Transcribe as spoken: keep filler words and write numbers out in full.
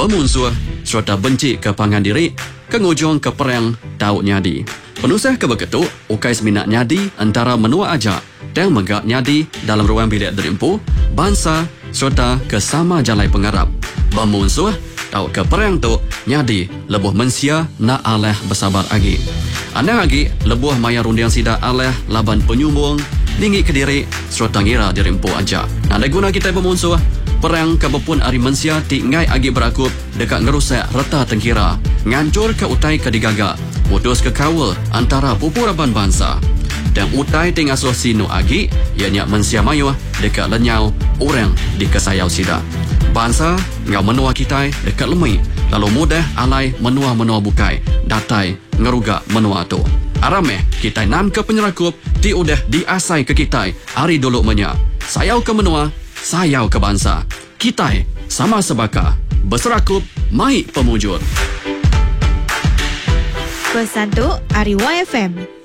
bermusuh serta benci ke pangan diri, kengujung ke perang Daud Nyadi. Penusah ke beketuk, ukai seminat nyadi antara menua aja dan megak nyadi dalam ruang bilik derimpu, bangsa serta ke sama jalai pengarap. Bermusuh, Daud ke perang tu, nyadi lebuh mensia nak aleh bersabar agi. Anda lagi lebuh maya rundiang sida aleh laban penyumbung, tinggi ke diri serta ngira derimpu aja. Anda guna kita bermusuh, perang kebepun ari mensia tinggai agi berakup dekat ngerusak reta tengkira, ngancur ke utai ke digagak, putus ke kawal antara pupuraban bangsa. Dan utai tinggal asuh sino agi, ianya mensia mayuh dekat lenyau orang di kesayau sida. Bangsa ngau menua kita dekat lemai, lalu mudah alai menua-menua bukai, datai ngerugak menua tu. Arameh kita nam ke penyerakup, ti udah diasai ke kita hari dulu menya. Sayau ke menua, sayau ke bangsa. Kita sama sebaka, berserakup mai pemujur. Pesan tu Ari Y F M.